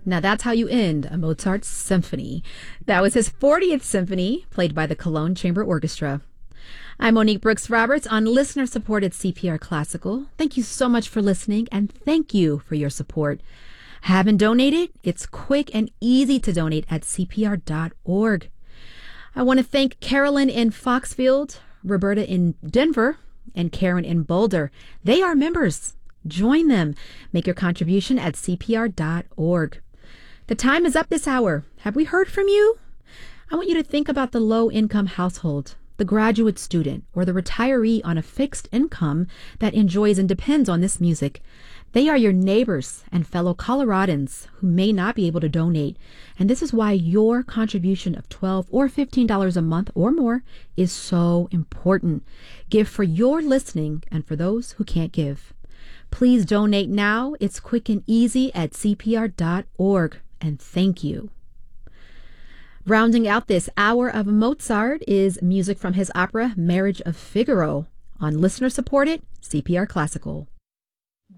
Now that's how you end a Mozart symphony. That was his 40th symphony, played by the Cologne Chamber Orchestra. I'm Monique Brooks Roberts on listener-supported CPR Classical. Thank you so much for listening, and thank you for your support. Haven't donated? It's quick and easy to donate at CPR.org. I want to thank Carolyn in Foxfield, Roberta in Denver, and Karen in Boulder. They are members. Join them. Make your contribution at CPR.org. The time is up this hour. Have we heard from you? I want you to think about the low-income household, the graduate student, or the retiree on a fixed income that enjoys and depends on this music. They are your neighbors and fellow Coloradans who may not be able to donate, and this is why your contribution of $12 or $15 a month or more is so important. Give for your listening and for those who can't give. Please donate now. It's quick and easy at CPR.org. And thank you. Rounding out this hour of Mozart is music from his opera Marriage of Figaro on listener-supported CPR Classical.